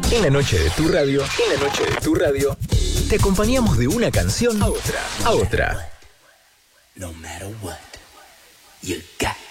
En la noche de tu radio, te acompañamos de una canción a otra. No matter what, you got